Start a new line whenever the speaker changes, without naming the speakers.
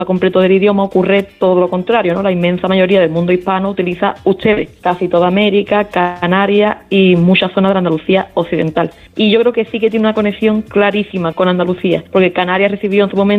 completo del idioma ocurre todo lo contrario, ¿no? La inmensa mayoría del mundo hispano utiliza ustedes, casi toda América, Canarias y muchas zonas de la Andalucía occidental. Y yo creo que sí que tiene una conexión clarísima con Andalucía, porque Canarias recibió en su momento